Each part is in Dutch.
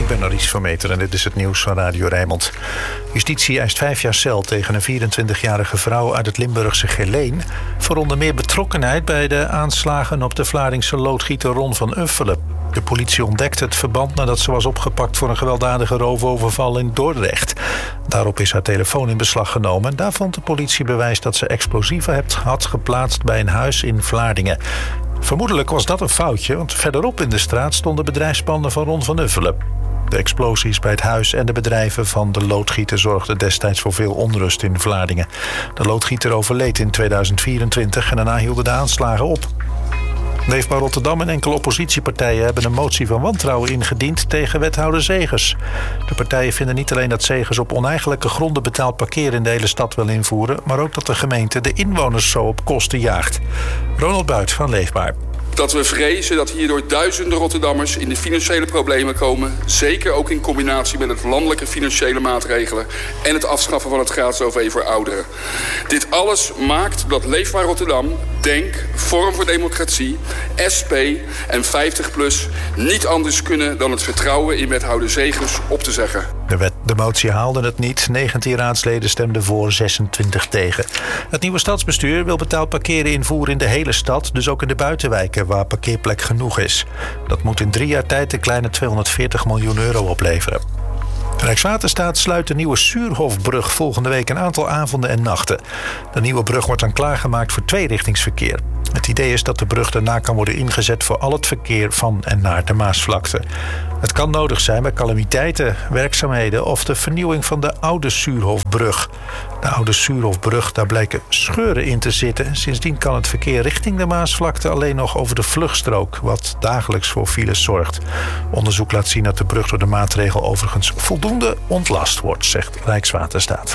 ben Maurice Vermeter en dit is het nieuws van Radio Rijnmond. Justitie eist 5 jaar cel tegen een 24-jarige vrouw uit het Limburgse Geleen voor onder meer betrokkenheid bij de aanslagen op de Vlaardingse loodgieter Ron van Uffelen. De politie ontdekte het verband nadat ze was opgepakt voor een gewelddadige roofoverval in Dordrecht. Daarop is haar telefoon in beslag genomen. Daar vond de politie bewijs dat ze explosieven had geplaatst bij een huis in Vlaardingen. Vermoedelijk was dat een foutje, want verderop in de straat stonden bedrijfspanden van Ron van Uffelen. De explosies bij het huis en de bedrijven van de loodgieter zorgden destijds voor veel onrust in Vlaardingen. De loodgieter overleed in 2024 en daarna hielden de aanslagen op. Leefbaar Rotterdam en enkele oppositiepartijen hebben een motie van wantrouwen ingediend tegen wethouder Zegers. De partijen vinden niet alleen dat Zegers op oneigenlijke gronden betaald parkeren in de hele stad wil invoeren, maar ook dat de gemeente de inwoners zo op kosten jaagt. Ronald Buit van Leefbaar. Dat we vrezen dat hierdoor duizenden Rotterdammers in de financiële problemen komen. Zeker ook in combinatie met het landelijke financiële maatregelen en het afschaffen van het gratis OV voor ouderen. Dit alles maakt dat Leefbaar Rotterdam, DENK, Forum voor Democratie, SP en 50PLUS niet anders kunnen dan het vertrouwen in wethouder Zegers op te zeggen. De motie haalde het niet. 19 raadsleden stemden voor, 26 tegen. Het nieuwe stadsbestuur wil betaald parkeren invoeren in de hele stad, dus ook in de buitenwijken waar parkeerplek genoeg is. Dat moet in 3 jaar tijd een kleine 240 miljoen euro opleveren. Rijkswaterstaat sluit de nieuwe Suurhofbrug volgende week een aantal avonden en nachten. De nieuwe brug wordt dan klaargemaakt voor tweerichtingsverkeer. Het idee is dat de brug daarna kan worden ingezet voor al het verkeer van en naar de Maasvlakte. Het kan nodig zijn bij calamiteiten, werkzaamheden of de vernieuwing van de oude Suurhofbrug. De oude Suurhofbrug, daar blijken scheuren in te zitten. Sindsdien kan het verkeer richting de Maasvlakte alleen nog over de vluchtstrook, wat dagelijks voor files zorgt. Onderzoek laat zien dat de brug door de maatregel overigens voldoende ontlast wordt, zegt Rijkswaterstaat.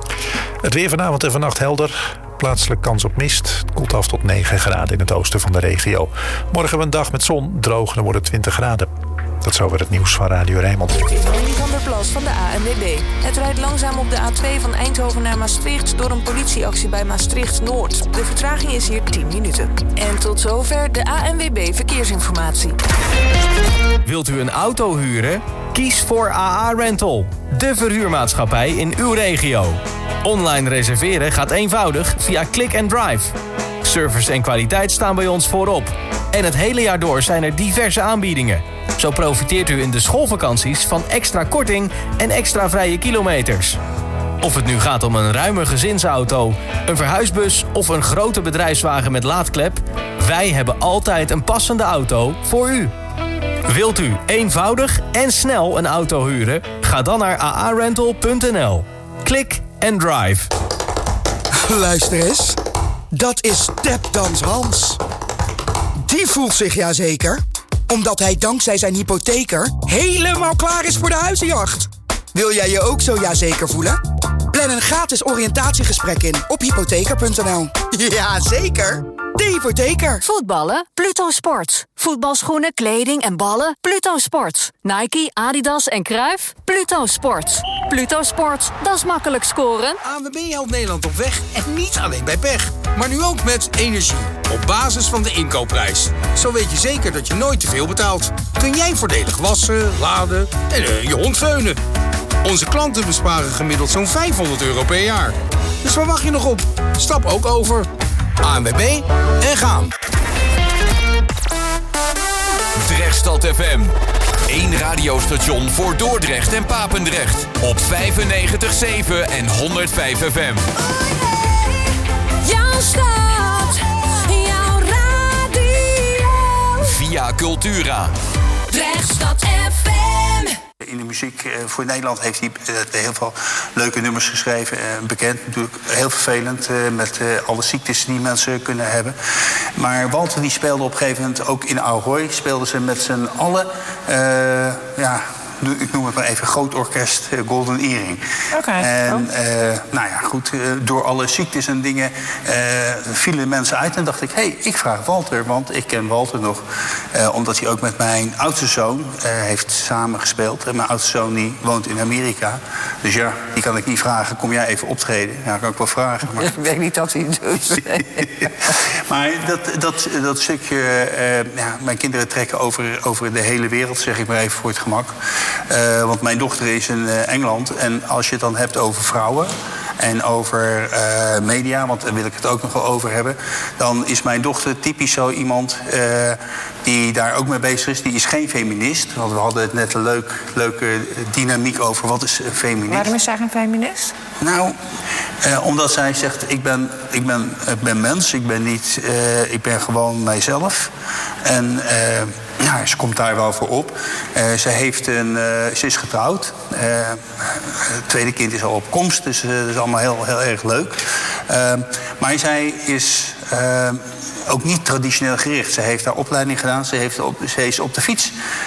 Het weer vanavond en vannacht helder. Plaatselijk kans op mist. Het koelt af tot 9 graden in het oosten van de regio. Morgen een dag met zon, droog, dan wordt het 20 graden. Dat is over het nieuws van Radio Rijnmond. Dit is Mandy van der Plas van de ANWB. Het rijdt langzaam op de A2 van Eindhoven naar Maastricht door een politieactie bij Maastricht-Noord. De vertraging is hier 10 minuten. En tot zover de ANWB Verkeersinformatie. Wilt u een auto huren? Kies voor AA Rental, de verhuurmaatschappij in uw regio. Online reserveren gaat eenvoudig via Click and Drive. Service en kwaliteit staan bij ons voorop. En het hele jaar door zijn er diverse aanbiedingen. Zo profiteert u in de schoolvakanties van extra korting en extra vrije kilometers. Of het nu gaat om een ruime gezinsauto, een verhuisbus of een grote bedrijfswagen met laadklep, wij hebben altijd een passende auto voor u. Wilt u eenvoudig en snel een auto huren? Ga dan naar aarental.nl. Click and Drive. Luister eens. Dat is Tapdance Hans. Die voelt zich jazeker, omdat hij dankzij zijn hypotheker helemaal klaar is voor de huizenjacht. Wil jij je ook zo jazeker voelen? Plan een gratis oriëntatiegesprek in op hypotheker.nl. Jazeker, de hypotheker. Voetballen? Pluto Sport. Voetbalschoenen, kleding en ballen? Pluto Sport. Nike, Adidas en Cruijff? Pluto Sport. Pluto Sport, dat is makkelijk scoren. ANWB helpt Nederland op weg en niet alleen bij pech. Maar nu ook met energie. Op basis van de inkoopprijs. Zo weet je zeker dat je nooit te veel betaalt. Kun jij voordelig wassen, laden en je hond veunen. Onze klanten besparen gemiddeld zo'n €500 per jaar. Dus waar wacht je nog op? Stap ook over. ANWB en gaan. Drechtstad FM. 1 radiostation voor Dordrecht en Papendrecht. Op 95.7 en 105 FM. Jouw stad, jouw radio. Via Cultura. Drechtstad FM. In de muziek voor Nederland heeft hij heel veel leuke nummers geschreven. Bekend natuurlijk, heel vervelend met alle ziektes die mensen kunnen hebben. Maar Walter die speelde op een gegeven moment ook in Ahoy. Speelden ze met z'n allen, ik noem het maar even, groot orkest Golden Earring. En nou ja, goed, door alle ziektes en dingen vielen mensen uit. En dacht ik, ik vraag Walter, want ik ken Walter nog. Omdat hij ook met mijn oudste zoon heeft samengespeeld. En mijn oudste zoon die woont in Amerika. Dus ja, die kan ik niet vragen, kom jij even optreden? Ja, kan ik wel vragen. Maar... Ik weet niet dat hij het doet. Maar dat stukje, mijn kinderen trekken over de hele wereld, zeg ik maar even voor het gemak. Want mijn dochter is in Engeland. En als je het dan hebt over vrouwen en over media, want daar wil ik het ook nog wel over hebben, dan is mijn dochter typisch zo iemand die daar ook mee bezig is. Die is geen feminist, want we hadden het net een leuke dynamiek over wat is een feminist. Waarom is zij geen feminist? Nou, omdat zij zegt, ik ben mens, ik ben gewoon mijzelf. En ze komt daar wel voor op. Ze is getrouwd. Het tweede kind is al op komst, dus dat is allemaal heel erg leuk. Maar zij is ook niet traditioneel gericht. Ze heeft daar opleiding gedaan, ze is op de fiets.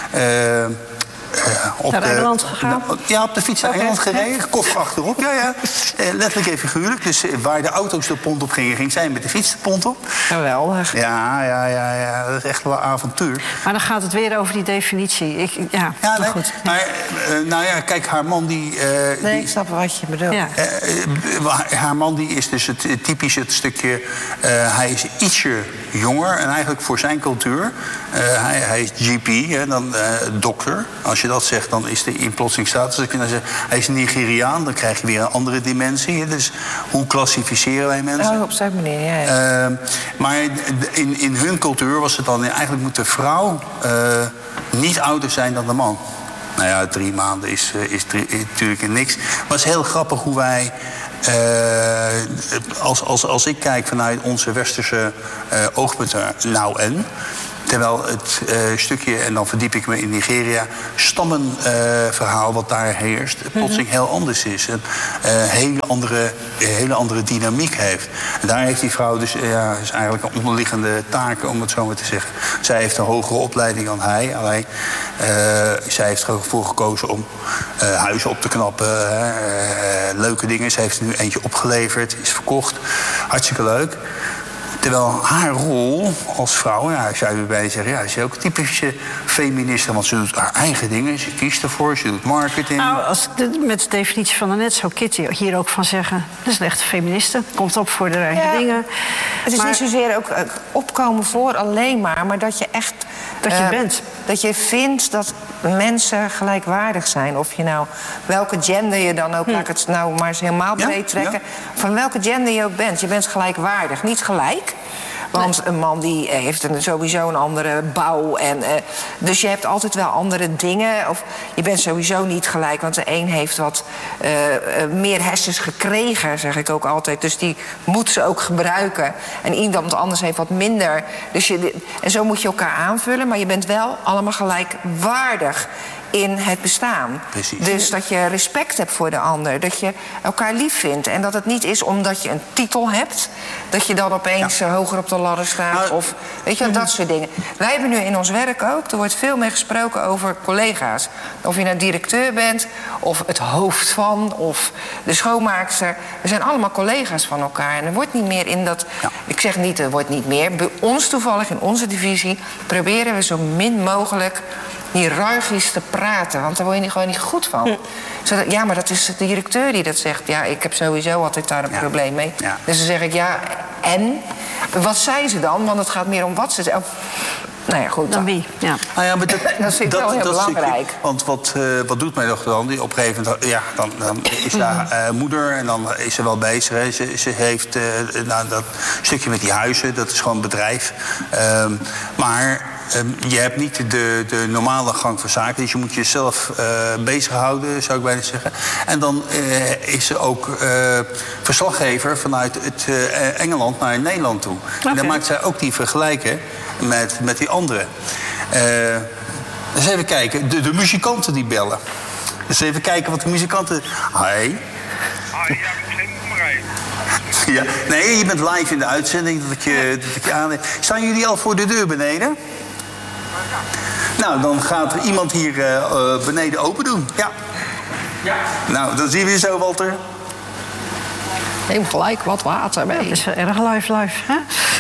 Naar Engeland gegaan? Ja, op de fiets naar Engeland gereden. Koffer achterop, ja. Letterlijk en figuurlijk. Dus waar de auto's de pont op gingen, ging zij met de fiets de pont op. Geweldig. Ja. Dat is echt wel een avontuur. Maar dan gaat het weer over die definitie. Goed. Maar, kijk, haar man die... ik snap wat je bedoelt. Ja. Haar man die is dus het typische stukje... hij is ietsje jonger en eigenlijk voor zijn cultuur... hij is GP, dan dokter. Als je dat zegt, dan is de in plotseling status. Dus hij is Nigeriaan, dan krijg je weer een andere dimensie. Dus hoe klassificeren wij mensen? Op zo'n manier, ja. Maar in hun cultuur was het dan... eigenlijk moet de vrouw niet ouder zijn dan de man. Nou ja, 3 maanden is natuurlijk niks. Maar het is heel grappig hoe wij... als ik kijk vanuit onze westerse oogpunten... Terwijl het stukje, en dan verdiep ik me in Nigeria... stammenverhaal wat daar heerst, plotseling heel anders is. Een hele andere dynamiek heeft. En daar heeft die vrouw dus is eigenlijk een onderliggende taak, om het zo maar te zeggen. Zij heeft een hogere opleiding dan hij. Alleen, zij heeft ervoor gekozen om huizen op te knappen. Leuke dingen. Ze heeft er nu eentje opgeleverd, is verkocht. Hartstikke leuk. Terwijl haar rol als vrouw, zou je bij zeggen... ze is ook een typische feministe, want ze doet haar eigen dingen. Ze kiest ervoor, ze doet marketing. Nou, met de definitie van daarnet zou Kitty hier ook van zeggen... dat is een echte feministe, komt op voor de eigen dingen. Het is niet zozeer ook opkomen voor alleen maar dat je echt... Dat je bent. Dat je vindt dat mensen gelijkwaardig zijn. Of je nou, welke gender je dan ook... laat ik het nou maar eens helemaal breed trekken. Ja. Van welke gender je ook bent. Je bent gelijkwaardig, niet gelijk. Want een man die heeft sowieso een andere bouw. Dus je hebt altijd wel andere dingen. Of je bent sowieso niet gelijk. Want de een heeft wat meer hersens gekregen, zeg ik ook altijd. Dus die moet ze ook gebruiken. En iemand anders heeft wat minder. Dus en zo moet je elkaar aanvullen. Maar je bent wel allemaal gelijkwaardig in het bestaan. Precies. Dus dat je respect hebt voor de ander. Dat je elkaar lief vindt. En dat het niet is omdat je een titel hebt... dat je dan opeens hoger op de ladder staat. Of weet je, dat soort dingen. Wij hebben nu in ons werk ook... er wordt veel meer gesproken over collega's. Of je nou directeur bent... of het hoofd van... of de schoonmaakster. We zijn allemaal collega's van elkaar. En er wordt niet meer in dat... Ik zeg niet, er wordt niet meer. Bij ons toevallig, in onze divisie... proberen we zo min mogelijk... hiërarchisch te praten, want daar word je gewoon niet goed van. Ja, maar dat is de directeur die dat zegt. Ja, ik heb sowieso altijd daar een probleem mee. Ja. Dus dan zeg ik, en? Wat zei ze dan? Want het gaat meer om wat ze zeggen. Nou ja, goed. Dan wie? Ja. Nou ja, maar dat vind ik wel heel belangrijk. Want wat doet mijn dochter dan? Die op een gegeven moment, dan is haar moeder en dan is ze wel bezig. Hè. Ze heeft dat stukje met die huizen, dat is gewoon een bedrijf. Maar je hebt niet de normale gang van zaken. Dus je moet jezelf bezighouden, zou ik bijna zeggen. En dan is ze ook verslaggever vanuit Engeland naar Nederland toe. Okay. En dan maakt zij ook die vergelijken met die anderen. Dus even kijken, de muzikanten die bellen. Dus even kijken wat de muzikanten... Hi. Ja, nee, je bent live in de uitzending dat ik je aanneem. Staan jullie al voor de deur beneden? Nou, dan gaat er iemand hier beneden open doen. Ja. Nou, dan zien we je zo, Walter. Neem gelijk wat water mee. Het is erg live, hè?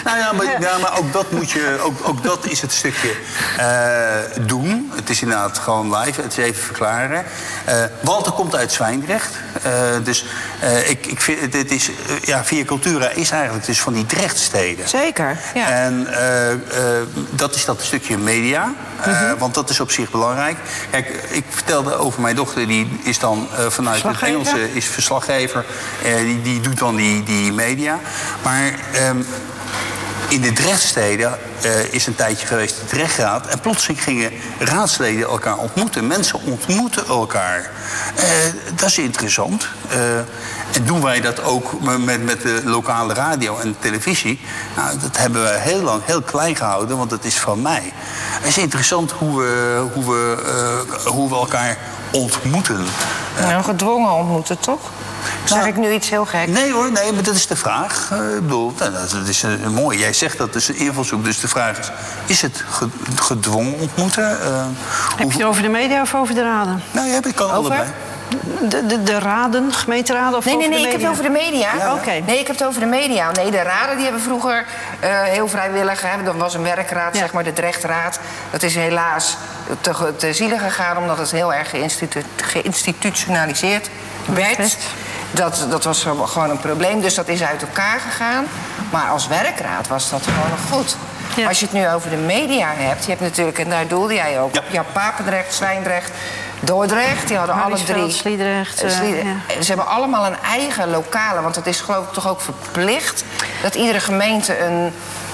Nou ja, maar ook dat moet je... Ook dat is het stukje doen. Het is inderdaad gewoon live. Het is even verklaren. Walter komt uit Zwijndrecht. Dus ik vind... Dit is, Via Cultura is eigenlijk dus van die Drechtsteden. Zeker, ja. En dat is dat stukje media. Want dat is op zich belangrijk. Kijk, ik vertelde over mijn dochter. Die is dan vanuit het Engelse is verslaggever. Die doet dan die media. Maar... in de Drechtsteden is een tijdje geweest de Drechtraad. En plotseling gingen raadsleden elkaar ontmoeten. Mensen ontmoeten elkaar. Dat is interessant. En doen wij dat ook met de lokale radio en televisie? Nou, dat hebben we heel lang heel klein gehouden, want het is van mij. Het is interessant hoe we elkaar ontmoeten. Gedwongen ontmoeten, toch? Zeg ik nu iets heel gek? Nee hoor, maar dat is de vraag. Ik bedoel, dat is mooi. Jij zegt dat is een invalshoek. Dus de vraag is het gedwongen ontmoeten? Heb je het over de media of over de raden? Nou ja, ik kan allebei. De raden, gemeenteraden of nee, over de media? Nee, ik heb het over de media. Ja. Okay. Nee, ik heb het over de media. Nee, de raden die hebben vroeger heel vrijwillig... Er was een werkraad, zeg maar, de Drechtraad. Dat is helaas te zielig gegaan... omdat het heel erg geïnstitutionaliseerd werd. Dat was gewoon een probleem, dus dat is uit elkaar gegaan. Maar als werkraad was dat gewoon nog goed. Ja. Als je het nu over de media hebt... je hebt natuurlijk, en daar doelde jij ook... Ja, Papendrecht, Zwijndrecht, Dordrecht... die hadden alle drie... Sliedrecht. Ze hebben allemaal een eigen lokale... want het is geloof ik toch ook verplicht... dat iedere gemeente een...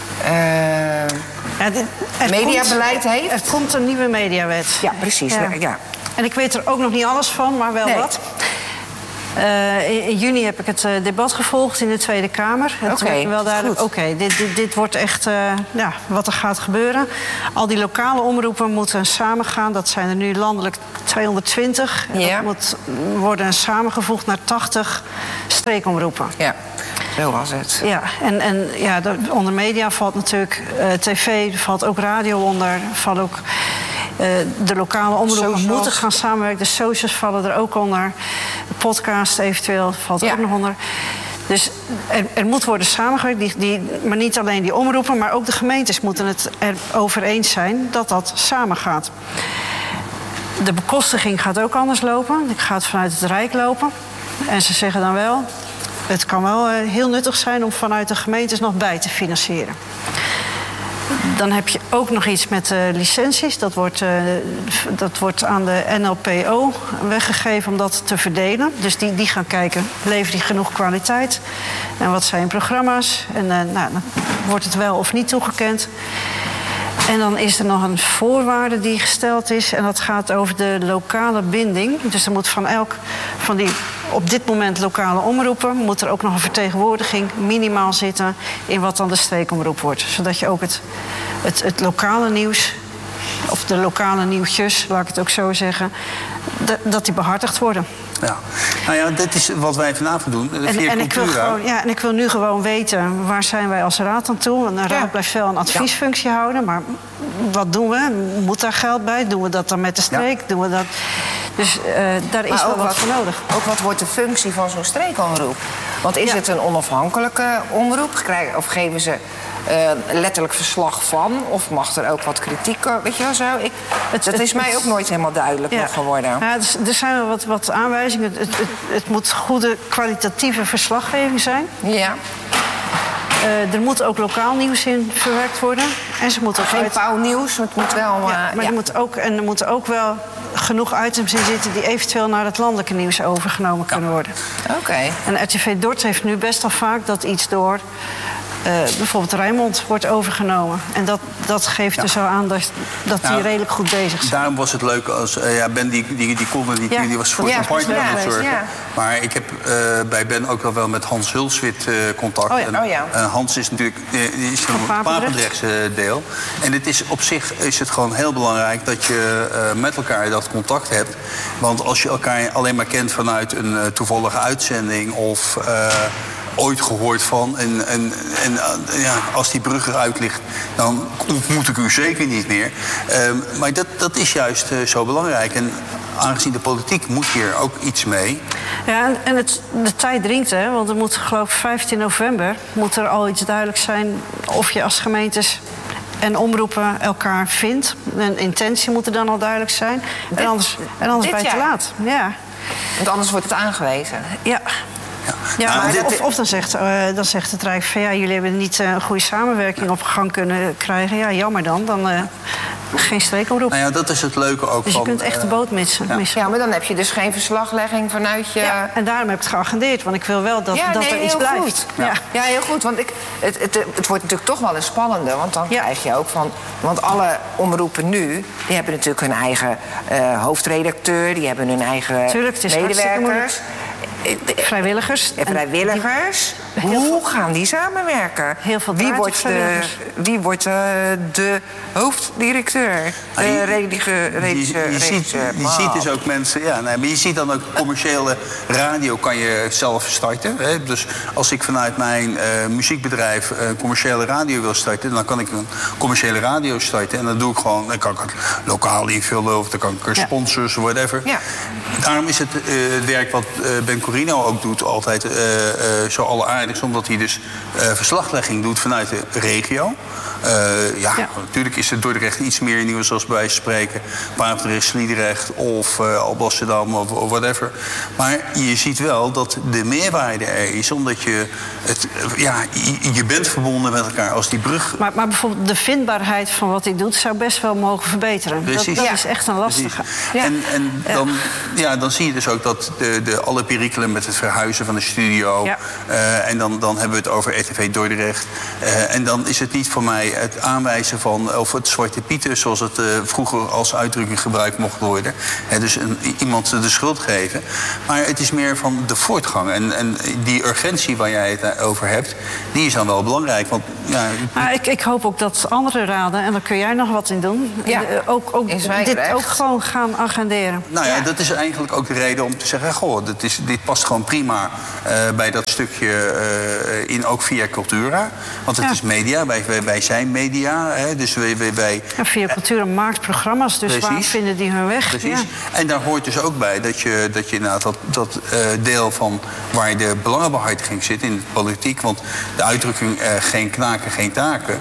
mediabeleid heeft. Er komt een nieuwe mediawet. Ja, precies. Ja. En ik weet er ook nog niet alles van, maar wel wat. In juni heb ik het debat gevolgd in de Tweede Kamer. Dit wordt echt wat er gaat gebeuren. Al die lokale omroepen moeten samengaan. Dat zijn er nu landelijk 220. Ja. Dat moet worden samengevoegd naar 80 streekomroepen. Ja, zo was het. Ja, onder media valt natuurlijk tv, valt ook radio onder, valt ook... de lokale omroepen moeten gaan samenwerken. De socials vallen er ook onder. De podcast eventueel valt ook nog onder. Dus er moet worden samengewerkt. Maar niet alleen die omroepen, maar ook de gemeentes moeten het erover eens zijn dat dat samengaat. De bekostiging gaat ook anders lopen. Het gaat vanuit het Rijk lopen. En ze zeggen dan wel... het kan wel heel nuttig zijn om vanuit de gemeentes nog bij te financieren. Dan heb je ook nog iets met licenties. Dat wordt aan de NLPO weggegeven om dat te verdelen. Dus die gaan kijken, leveren die genoeg kwaliteit? En wat zijn programma's? En dan wordt het wel of niet toegekend. En dan is er nog een voorwaarde die gesteld is. En dat gaat over de lokale binding. Dus er moet van die op dit moment lokale omroepen... moet er ook nog een vertegenwoordiging minimaal zitten... in wat dan de streekomroep wordt. Zodat je ook het lokale nieuws... of de lokale nieuwtjes, laat ik het ook zo zeggen... dat die behartigd worden. Ja. Nou ja, dit is wat wij vanavond doen. En ik wil nu gewoon weten, waar zijn wij als raad aan toe? Want een raad blijft wel een adviesfunctie houden. Maar wat doen we? Moet daar geld bij? Doen we dat dan met de streek? Doen we dat... Dus daar is wel wat voor nodig. Ook wat wordt de functie van zo'n streekomroep? Want is het een onafhankelijke omroep? Of geven ze letterlijk verslag van? Of mag er ook wat kritiek? Weet je wel zo? Dat is mij ook nooit helemaal duidelijk nog geworden. Ja, er zijn wel wat aanwijzingen. Het moet goede kwalitatieve verslaggeving zijn. Ja. Er moet ook lokaal nieuws in verwerkt worden. En ze moeten geen pauwnieuws, het moet wel... Er moeten ook wel genoeg items in zitten... die eventueel naar het landelijke nieuws overgenomen kunnen worden. Oké. En RTV Dort heeft nu best wel vaak dat iets door... bijvoorbeeld Rijnmond wordt overgenomen. En dat geeft dus al aan dat die redelijk goed bezig zijn. Daarom was het leuk als... Ben die kolder die was voor zijn partner aan het zorgen. Ja. Maar ik heb bij Ben ook wel met Hans Hulswit contact. Hans is natuurlijk een Papendrechtse deel. En op zich is het gewoon heel belangrijk dat je met elkaar dat contact hebt. Want als je elkaar alleen maar kent vanuit een toevallige uitzending... of ooit gehoord van. En als die brug eruit ligt, dan ontmoet ik u zeker niet meer. Maar dat is juist zo belangrijk. En aangezien de politiek moet hier ook iets mee. Ja, en de tijd dringt, hè. Want er moet, geloof ik, 15 november... moet er al iets duidelijk zijn of je als gemeentes en omroepen elkaar vindt. Een intentie moet er dan al duidelijk zijn. En anders ben je te laat. Ja. Want anders wordt het aangewezen. Ja. Ja, maar of dan zegt het Rijk van... ja, jullie hebben niet een goede samenwerking op gang kunnen krijgen. Ja, jammer dan geen streekomroep. Nou ja, dat is het leuke ook dus van... je kunt echt de boot missen. Ja, maar dan heb je dus geen verslaglegging vanuit je... Ja, en daarom heb ik het geagendeerd. Want ik wil wel dat er iets blijft. Goed. Ja, heel goed. Want het wordt natuurlijk toch wel een spannende. Want dan krijg je ook van... Want alle omroepen nu, die hebben natuurlijk hun eigen hoofdredacteur. Die hebben hun eigen medewerkers. Vrijwilligers. Vrijwilligers. Hoe gaan die samenwerken? Heel veel Wie wordt de hoofddirecteur? Je ziet dus ook mensen... Ja, nee, maar je ziet dan ook commerciële radio kan je zelf starten. Hè? Dus als ik vanuit mijn muziekbedrijf commerciële radio wil starten... dan kan ik een commerciële radio starten. En dan doe ik gewoon... Dan kan ik het lokaal invullen of dan kan ik sponsors, whatever. Ja. Daarom is het werk wat Ben Corino ook doet altijd zo alleraardig... omdat hij dus verslaglegging doet vanuit de regio. Natuurlijk is het Dordrecht iets meer nieuws zoals bij wijze van spreken... Papendrecht, Sliedrecht of Alblasserdam of whatever. Maar je ziet wel dat de meerwaarde er is... omdat je je bent verbonden met elkaar als die brug... Maar bijvoorbeeld de vindbaarheid van wat hij doet... zou best wel mogen verbeteren. Precies. Dat is echt een lastige. Ja. En dan zie je dus ook dat alle perikelen met het verhuizen van de studio... en dan hebben we het over RTV Dordrecht. En dan is het niet voor mij het aanwijzen van... of het Zwarte Pieten, zoals het vroeger als uitdrukking gebruikt mocht worden. Dus iemand de schuld geven. Maar het is meer van de voortgang. En die urgentie waar jij het over hebt, die is dan wel belangrijk. Want, ik hoop ook dat andere raden, en daar kun jij nog wat in doen... ook dit ook gewoon gaan agenderen. Nou ja, dat is eigenlijk ook de reden om te zeggen... goh, dit past gewoon prima bij dat stukje in, ook via Cultura. Want het is media, wij zijn media. Hè, dus wij via Cultura maakt programma's, dus precies. Waar vinden die hun weg? Precies. Ja. En daar hoort dus ook bij dat je inderdaad dat deel van... waar de belangenbehartiging zit in de politiek... want de uitdrukking geen knaken, geen taken...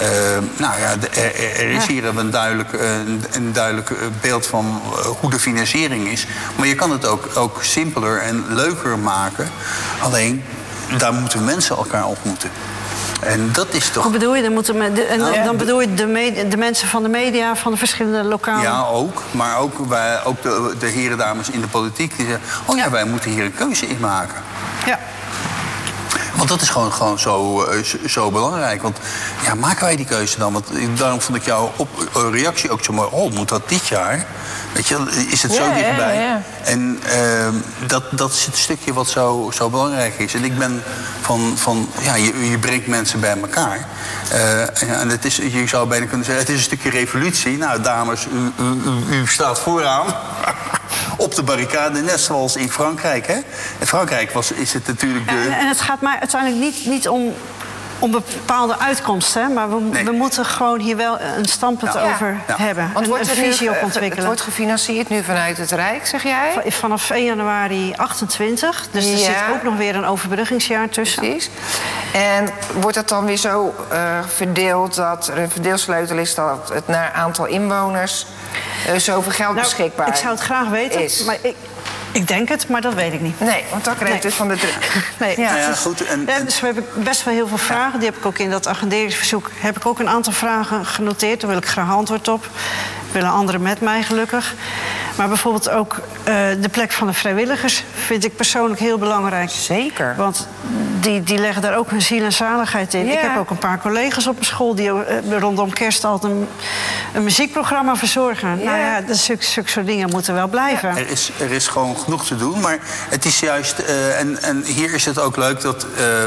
er is hier een duidelijk beeld van hoe de financiering is. Maar je kan het ook simpeler en leuker maken. Alleen, daar moeten mensen elkaar ontmoeten. En dat is toch... Hoe bedoel je? Dan bedoel je de mensen van de media, van de verschillende lokale... Ja, ook. Maar ook de heren, dames in de politiek die zeggen... wij moeten hier een keuze in maken. Ja. Want dat is gewoon zo belangrijk. Want maken wij die keuze dan? Want daarom vond ik jouw reactie ook zo mooi. Moet dat dit jaar? Weet je, is het zo dichtbij? Ja. En dat is het stukje wat zo belangrijk is. En ik ben van je brengt mensen bij elkaar. En het is, je zou bijna kunnen zeggen, het is een stukje revolutie. Nou, dames, u staat vooraan. Op de barricade, net zoals in Frankrijk. Hè? In Frankrijk is het natuurlijk de... En het gaat maar uiteindelijk niet om bepaalde uitkomsten, hè? Maar we moeten gewoon hier wel een standpunt over hebben. Want een visie op ontwikkelen. Het wordt gefinancierd nu vanuit het Rijk, zeg jij? Vanaf 1 januari 28. Dus er zit ook nog weer een overbruggingsjaar tussen. Precies. En wordt dat dan weer zo verdeeld dat er een verdeelsleutel is dat het naar aantal inwoners zoveel geld beschikbaar is? Ik zou het graag weten, maar ik denk het, maar dat weet ik niet. Nee, want dat krijg je dus van de druk. Nee. Goed. Dus we hebben best wel heel veel vragen. Die heb ik ook in dat agenderingsverzoek. Heb ik ook een aantal vragen genoteerd. Daar wil ik graag antwoord op. Willen anderen met mij, gelukkig. Maar bijvoorbeeld ook de plek van de vrijwilligers vind ik persoonlijk heel belangrijk. Zeker. Want die leggen daar ook hun ziel en zaligheid in. Ja. Ik heb ook een paar collega's op mijn school die rondom kerst altijd een muziekprogramma verzorgen. Ja. Nou ja, zulke soort dingen moeten wel blijven. Ja. Er is gewoon genoeg te doen, maar het is juist... en hier is het ook leuk dat...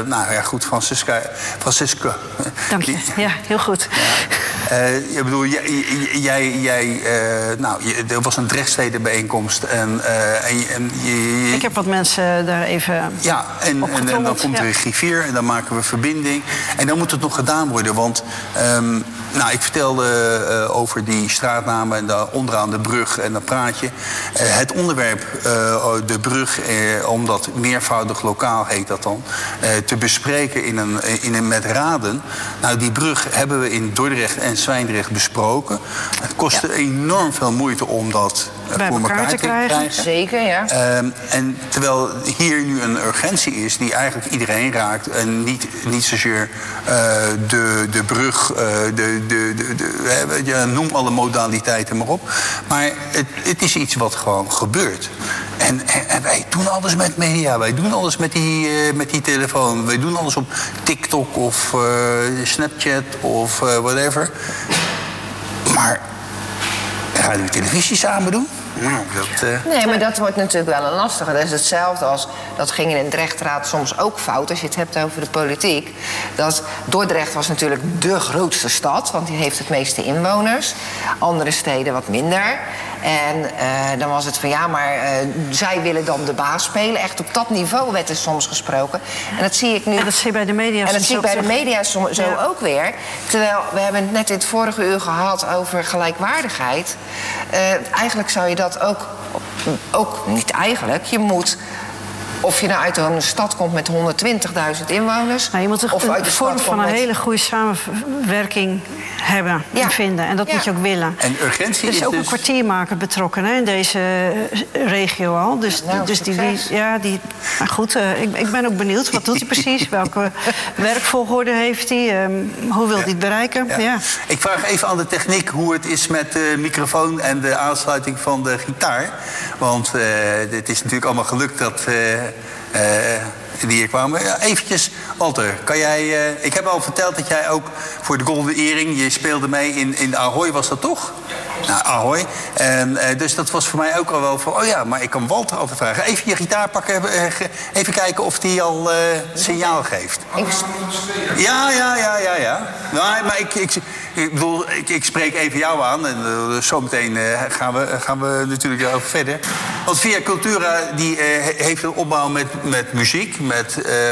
Francisca... Dank je. Ja, heel goed. Ja. Ik bedoel, er was een Drechtstede-bijeenkomst. Ik heb wat mensen daar even en dan komt de griffier en dan maken we verbinding. En dan moet het nog gedaan worden, want ik vertelde over die straatnamen en onderaan de brug en dan praat je. Het onderwerp, de brug, omdat meervoudig lokaal heet dat dan, te bespreken met raden. Nou, die brug hebben we in Dordrecht en Zwijndrecht besproken. Het kostte enorm veel moeite om dat bij voor elkaar te krijgen. Zeker, ja. En terwijl hier nu een urgentie is die eigenlijk iedereen raakt. En niet zozeer de brug, noem alle modaliteiten maar op. Maar het is iets wat gewoon gebeurt. En wij doen alles met media. Wij doen alles met die telefoon. Wij doen alles op TikTok of Snapchat of whatever. Maar radio en televisie samen doen? Nee, maar dat wordt natuurlijk wel een lastige. Dat is hetzelfde als, dat ging in de Drechtraad soms ook fout, als je het hebt over de politiek. Dat Dordrecht was natuurlijk de grootste stad, want die heeft het meeste inwoners. Andere steden wat minder. En dan was het van zij willen dan de baas spelen. Echt op dat niveau werd er soms gesproken. En dat zie ik nu. En dat zie je bij de media. En dat zie ik bij de media zo ook weer. Terwijl we hebben het net in het vorige uur gehad over gelijkwaardigheid. Eigenlijk zou je dat ook niet eigenlijk. Je moet, of je nou uit een stad komt met 120.000 inwoners. Nou, je moet een vorm van een hele goede samenwerking hebben en vinden. En dat moet je ook willen. En urgentie is ook een kwartiermaker betrokken in deze regio al. Dus, maar goed, ik ben ook benieuwd. Wat doet hij precies? Welke werkvolgorde heeft hij? Hoe wil hij het bereiken? Ja. Ik vraag even aan de techniek hoe het is met de microfoon en de aansluiting van de gitaar. Want het is natuurlijk allemaal gelukt dat die hier kwamen. Ja, eventjes, Walter, kan jij... ik heb al verteld dat jij ook voor de Golden Earring... je speelde mee in Ahoy, was dat toch? Ja. Nou, Ahoy. En dus dat was voor mij ook al wel van... maar ik kan Walter altijd vragen. Even je gitaar pakken, even kijken of die al signaal geeft. Ja. Nou, maar ik bedoel, ik spreek even jou aan en zometeen gaan we natuurlijk over verder. Want Via Cultura die heeft een opbouw met muziek, met